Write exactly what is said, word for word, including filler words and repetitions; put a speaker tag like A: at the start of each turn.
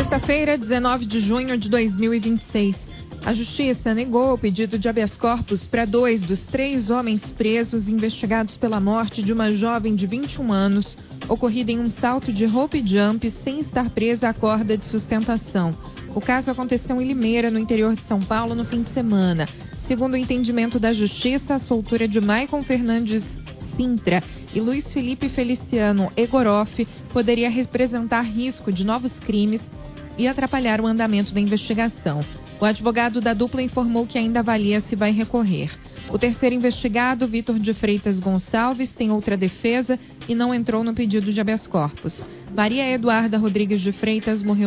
A: Sexta-feira, dezenove de junho de dois mil e vinte e seis. A Justiça negou o pedido de habeas corpus para dois dos três homens presos investigados pela morte de uma jovem de vinte e um anos, ocorrida em um salto de rope jump sem estar presa à corda de sustentação. O caso aconteceu em Limeira, no interior de São Paulo, no fim de semana. Segundo o entendimento da Justiça, a soltura de Maicon Fernandes Sintra e Luiz Felipe Feliciano Egoroff poderia representar risco de novos crimes e atrapalhar o andamento da investigação. O advogado da dupla informou que ainda avalia se vai recorrer. O terceiro investigado, Vitor de Freitas Gonçalves, tem outra defesa e não entrou no pedido de habeas corpus. Maria Eduarda Rodrigues de Freitas morreu